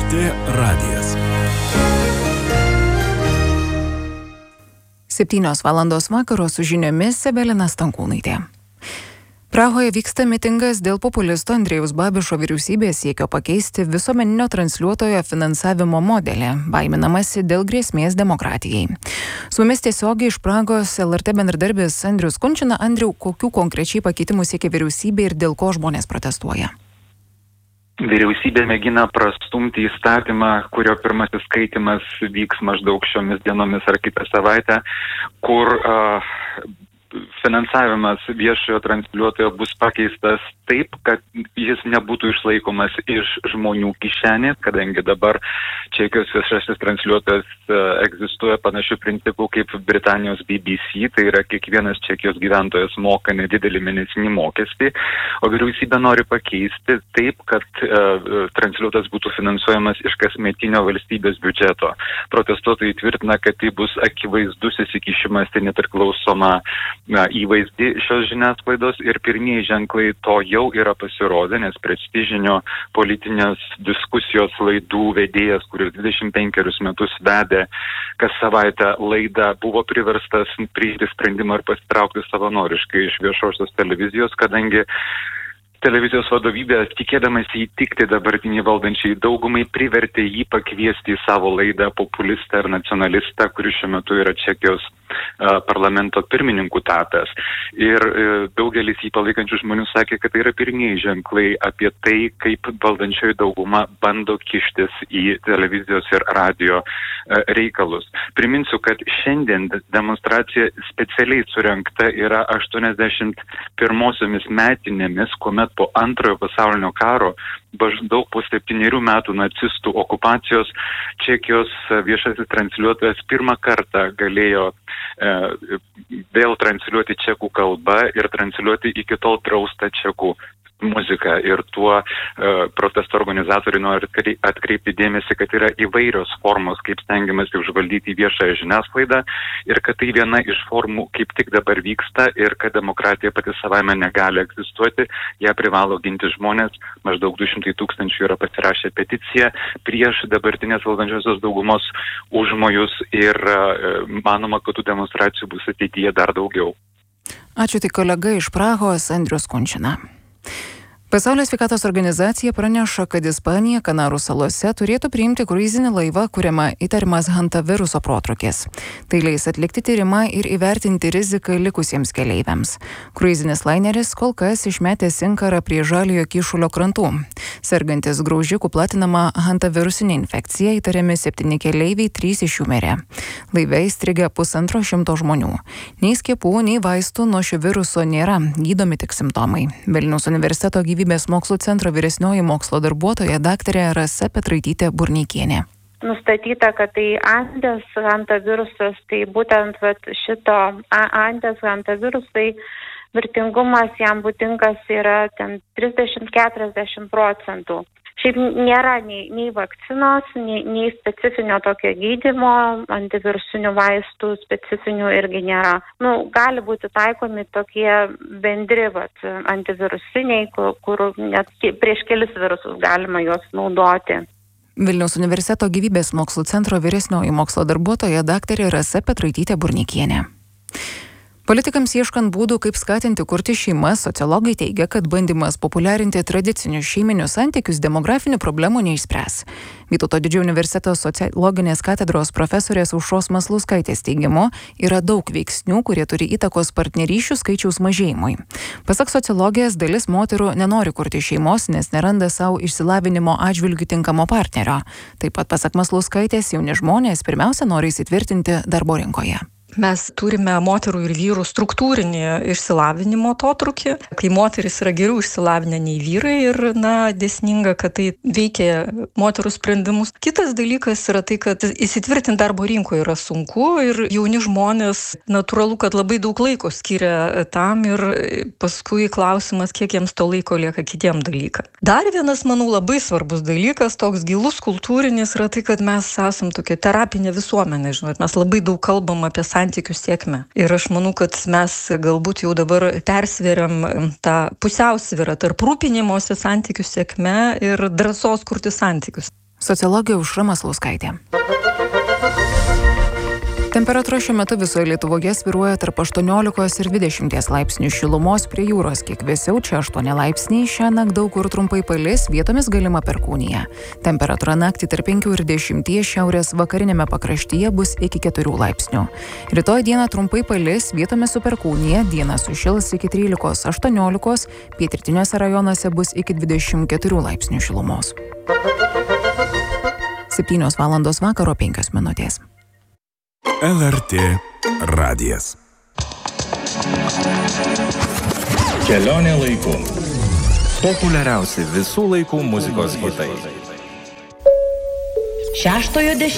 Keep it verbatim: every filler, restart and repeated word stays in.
T radijas. Septynios valandos vakaro su žiniomis Evelina Stankūnaitė. Prahoje vyksta mitingas dėl populisto Andrėjaus Babišo vyriausybės siekio pakeisti visuomeninio transliuotojo finansavimo modelį, baiminamasi dėl grėsmės demokratijai. Su mumis tiesiogiai iš Prahos L R T bendradarbis Andrius Kunčina. Andriau, kokių konkrečiai pakeitimų siekia vyriausybė ir dėl ko žmonės protestuoja? Vyriausybė mėgina prastumti įstatymą, kurio pirmasis skaitimas vyks maždaug šiomis dienomis ar kitą savaitę, kur uh, finansavimas viešojo transliuotojo bus pakeistas taip, kad jis nebūtų išlaikomas iš žmonių kišenės, kadangi dabar Čekijos viešasis transliuotojas egzistuoja panašių principų kaip Britanijos B B C, tai yra kiekvienas Čekijos gyventojas moka nedidelį mėnesinį mokestį, o vyriausybė nori pakeisti taip, kad uh, transliuotojas būtų finansuojamas iš kasmetinio valstybės biudžeto. Protestuotojai tvirtina, kad tai bus akivaizdus įsikišimas į nepriklausomą na, įvaizdį šios žiniasklaidos ir pirmieji ženklai to jau yra pasirodę, nes prestižinio politinės diskusijos laidų vedėjas, kuris dvidešimt penkerius metus vedė kas savaitę laidą, buvo priverstas priimti sprendimą ir pasitraukti savanoriškai iš viešosios televizijos, kadangi televizijos vadovybė, tikėdamasi įtikti dabartinį valdančiai daugumai, privertė jį pakviesti į savo laidą populistą ir nacionalistą, kuris šiuo metu yra Čekijos uh, parlamento pirmininkų tapęs. Ir uh, daugelis jį palaikančių žmonių sakė, kad tai yra pirmieji ženklai apie tai, kaip valdančioji dauguma bando kištis į televizijos ir radio uh, reikalus. Priminsiu, kad šiandien demonstracija specialiai surengta yra aštuoniasdešimt pirmosiomis metinėmis, kuomet po antrojo pasaulinio karo, maždaug po septynerių metų nacistų okupacijos, Čekijos viešasis transliuotojas pirmą kartą galėjo e, vėl transliuoti čekų kalbą ir transliuoti iki tol draustą čekų muziką. Ir tuo e, protesto organizatoriai nori atkreipti dėmesį, kad yra įvairios formos, kaip stengiamasi užvaldyti viešąją žiniasklaidą ir kad tai viena iš formų kaip tik dabar vyksta ir kad demokratija pati savaime negali egzistuoti, ją privalo ginti žmonės, maždaug du šimtai tūkstančių yra pasirašę peticiją prieš dabartinės valdančiosios daugumos užmojus ir e, manoma, kad tų demonstracijų bus ateityje dar daugiau. Ačiū, tai kolega iš Prahos Andrius Kunčina. Pasaulio sveikatos organizacija praneša, kad Ispanija Kanarų salose turėtų priimti kruizinį laivą, kuriame įtariamas hantaviruso protrūkis. Tai leis atlikti tyrimą ir įvertinti riziką likusiems keleiviams. Kruizinis laineris kol kas išmetė inkarą prie Žaliojo Kyšulio krantų. Sergantis graužikų platinama hantavirusinė infekcija, įtariami septyni keleiviai, trys iš jų mirė. Laive įstrigę pusantro šimto žmonių. Nei skiepų, nei vaistų nuo šio viruso nėra, gydomi tik simptomai. Vilniaus universiteto gyvybės Gyvybės mokslų centro vyresnioji mokslo darbuotoja daktarė Rasa Petraitytė Burneikienė. Nustatyta, kad tai Andes hantavirusas, tai būtent vat, šito Andes hantavirusai mirtingumas jam būdingas yra ten trisdešimt iki keturiasdešimt procentų. Šiaip nėra nei, nei vakcinos, nei, nei specifinio tokio gydymo, antivirusinių vaistų specifinių irgi nėra. Nu, gali būti taikomi tokie bendri vat, antivirusiniai, kur, kur net prieš kelis virusus galima juos naudoti. Vilniaus universiteto gyvybės mokslų centro vyresnioji mokslo darbuotoja daktarė Rasa Petraitytė Burneikienė. Politikams ieškant būdų, kaip skatinti kurti šeimas, sociologai teigia, kad bandymas populiarinti tradicinius šeiminius santykius demografinių problemų neišspręs. Vytauto Didžiojo universiteto sociologinės katedros profesorės Aušros Maslauskaitės teigimu, yra daug veiksnių, kurie turi įtakos partnerysčių skaičiaus mažėjimui. Pasak sociologijos, dalis moterų nenori kurti šeimos, nes neranda savo išsilavinimo atžvilgių tinkamo partnerio. Taip pat pasak Maslauskaitės, jauni žmonės pirmiausia nori įsitvirtinti darbo rinkoje. Mes turime moterų ir vyrų struktūrinį išsilavinimo atotrūkį, kai moteris yra geriau išsilavinę nei vyrai ir, na, dėsninga, kad tai veikia moterų sprendimus. Kitas dalykas yra tai, kad įsitvirtinti darbo rinkoje yra sunku ir jauni žmonės, natūralu, kad labai daug laiko skiria tam ir paskui klausimas, kiek jiems to laiko lieka kitiem dalykam. Dar vienas, manau, labai svarbus dalykas, toks gilus kultūrinis, yra tai, kad mes esam tokia terapinė visuomenė, žinot, mes labai daug kalbam apie santykių sėkmę. Ir aš manau, kad mes galbūt jau dabar persveriam tą pusiausvyrą tarp rūpinimosi santykių sėkme ir drąsos kurti santykius. Sociologė Aušra Maslauskaitė. Temperatūra šiuo metu visoje Lietuvoje svyruoja tarp aštuoniolikos ir dvidešimties laipsnių šilumos, prie jūros kiek vėsiau, čia aštuoni laipsniai, šiąnakt daug kur trumpai palis, vietomis galima perkūnija. Temperatūra naktį tarp penkių ir dešimties, šiaurės vakarinėme pakraštyje bus iki keturių laipsnių. Rytoj dieną trumpai palis, vietomis su perkūnija, dieną sušils iki trylikos aštuoniolikos, pietrytiniuose rajonuose bus iki dvidešimt keturių laipsnių šilumos. septynios valandos vakaro penkios minutės. L R T radijas. Kelionė laiku. Populiariausi visų laikų muzikos hitai. Šeštojo dešimtmečio